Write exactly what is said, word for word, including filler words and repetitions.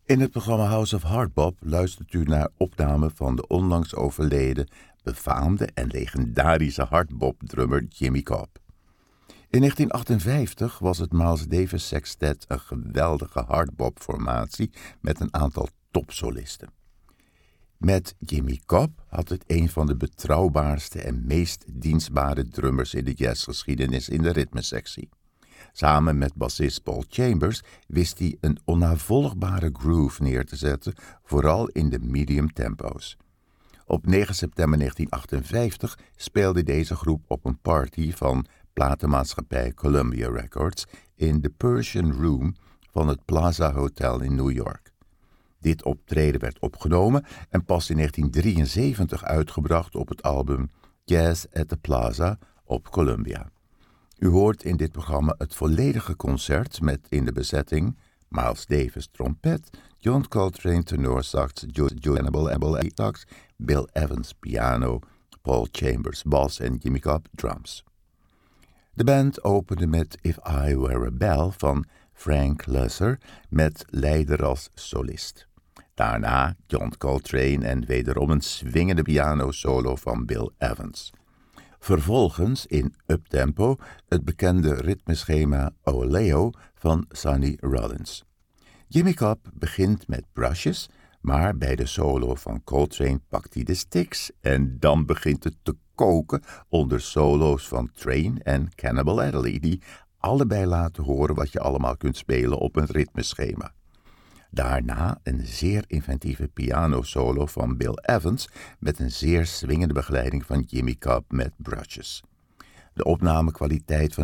In het programma House of Hardbop luistert u naar opnamen van de onlangs overleden, befaamde en legendarische hardbop-drummer Jimmy Cobb. In negentien achtenvijftig was het Miles Davis Sextet een geweldige hardbop-formatie met een aantal topsolisten. Met Jimmy Cobb had het een van de betrouwbaarste en meest dienstbare drummers in de jazzgeschiedenis in de ritmesectie. Samen met bassist Paul Chambers wist hij een onnavolgbare groove neer te zetten, vooral in de medium tempo's. Op negen september negentien achtenvijftig speelde deze groep op een party van platenmaatschappij Columbia Records in de Persian Room van het Plaza Hotel in New York. Dit optreden werd opgenomen en pas in negentien drieënzeventig uitgebracht op het album Jazz at the Plaza op Columbia. U hoort in dit programma het volledige concert met in de bezetting Miles Davis trompet, John Coltrane tenorsax, Hannibal sax, Bill Evans piano, Paul Chambers bas en Jimmy Cobb drums. De band opende met If I Were a Bell van Frank Loesser met leider als solist. Daarna John Coltrane en wederom een swingende piano-solo van Bill Evans. Vervolgens in uptempo het bekende ritmeschema Oleo van Sonny Rollins. Jimmy Cobb begint met brushes, maar bij de solo van Coltrane pakt hij de sticks en dan begint het te koken onder solo's van Train en Cannibal Adderley, die allebei laten horen wat je allemaal kunt spelen op een ritmeschema. Daarna een zeer inventieve pianosolo van Bill Evans met een zeer swingende begeleiding van Jimmy Cobb met brushes. De opnamekwaliteit van